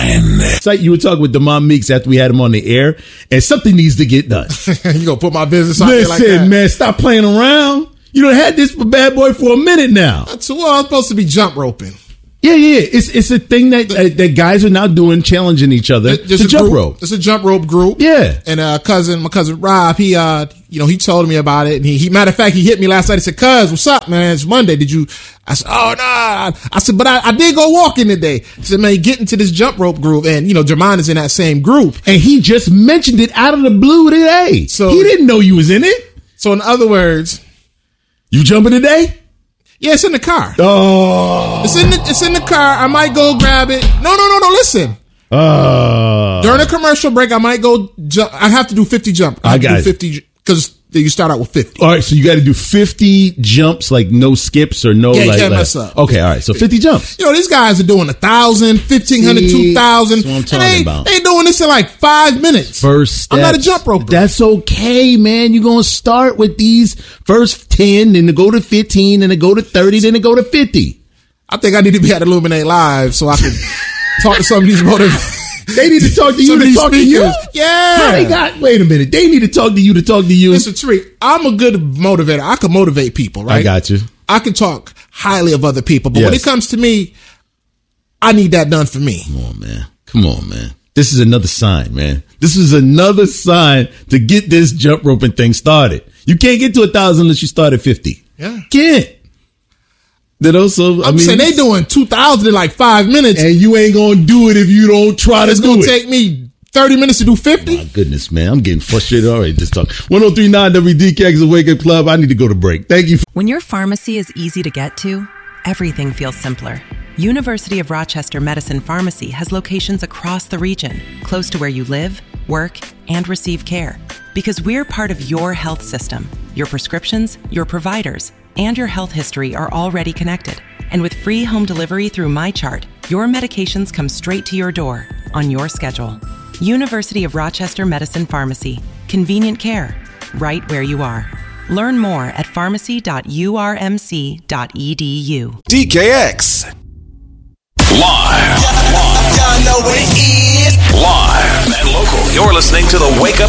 It's like you were talking with Damon Meeks after we had him on the air, and something needs to get done. You gonna put my business out there like that? Listen, man, stop playing around. You done had this for Bad Boy for a minute now. I'm supposed to be jump roping. Yeah. It's a thing that guys are now doing, challenging each other to jump rope. It's a jump rope group. Yeah. And my cousin Rob, he told me about it, and he matter of fact, he hit me last night. He said, "Cuz, what's up, man? It's Monday. Did you?" I said, "Oh nah." I said, "But I did go walking today." He said, "Man, get into this jump rope group," and Jermaine is in that same group, and he just mentioned it out of the blue today. So he didn't know you was in it. So in other words, you jumping today? Yeah, it's in the car. Oh, it's in the car. I might go grab it. No. Listen. During a commercial break, I might go jump. I have to do 50 jump. I got to do 50 because you start out with 50. All right, so you got to do 50 jumps, like no skips or no. Yeah, you can't mess up. Okay, all right, so 50 jumps. These guys are doing 1,000, 1,500, 2,000. That's what I'm talking about. They doing this in like 5 minutes. First steps. I'm not a jump roper. That's okay, man. You're gonna start with these first 10, then to go to 15, then to go to 30, then to go to 50. I think I need to be at Illuminate Live so I can talk to some of these motivators. They need to talk to you to talk to you? Yeah. Wait a minute. They need to talk to you to talk to you. Listen, Tariq, I'm a good motivator. I can motivate people, right? I got you. I can talk highly of other people. But when it comes to me, I need that done for me. Come on, man. This is another sign, man. This is another sign to get this jump roping thing started. You can't get to 1,000 unless you start at 50. Yeah. Can't. I'm saying they doing 2,000 in like 5 minutes. And you ain't going to do it if you don't try to do it. It's going to take me 30 minutes to do 50. My goodness, man. I'm getting frustrated already just talking. 103.9 WDKX is a Wake Up Club. I need to go to break. Thank you. When your pharmacy is easy to get to, everything feels simpler. University of Rochester Medicine Pharmacy has locations across the region, close to where you live, work, and receive care. Because we're part of your health system. Your prescriptions, your providers, and your health history are already connected. And with free home delivery through MyChart, your medications come straight to your door on your schedule. University of Rochester Medicine Pharmacy. Convenient care, right where you are. Learn more at pharmacy.urmc.edu. DKX. Live. Y'all know what it is. Live and local. You're listening to the Wake Up